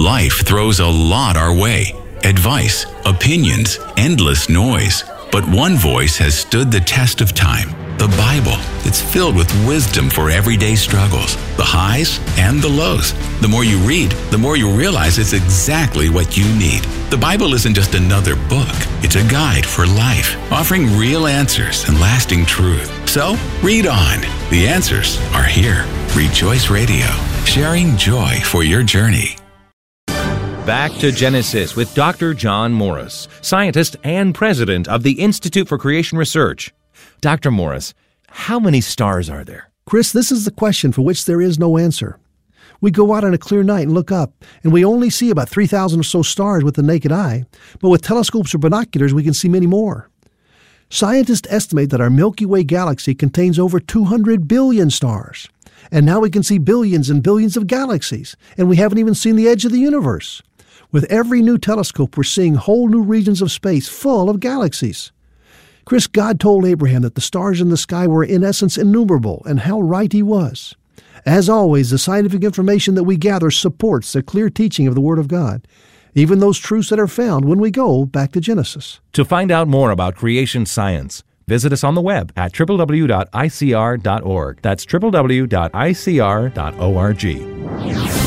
Life throws a lot our way. Advice, opinions, endless noise. But one voice has stood the test of time. The Bible. It's filled with wisdom for everyday struggles, the highs and the lows. The more you read, the more you realize it's exactly what you need. The Bible isn't just another book. It's a guide for life, offering real answers and lasting truth. So, read on. The answers are here. Rejoice Radio, sharing joy for your journey. Back to Genesis with Dr. John Morris, scientist and president of the Institute for Creation Research. Dr. Morris, how many stars are there? Chris, this is the question for which there is no answer. We go out on a clear night and look up, and we only see about 3,000 or so stars with the naked eye, but with telescopes or binoculars we can see many more. Scientists estimate that our Milky Way galaxy contains over 200 billion stars, and now we can see billions and billions of galaxies, and we haven't even seen the edge of the universe. With every new telescope, we're seeing whole new regions of space full of galaxies. Chris, God told Abraham that the stars in the sky were in essence innumerable, and how right he was. As always, the scientific information that we gather supports the clear teaching of the Word of God, even those truths that are found when we go back to Genesis. To find out more about creation science, visit us on the web at www.icr.org. That's www.icr.org.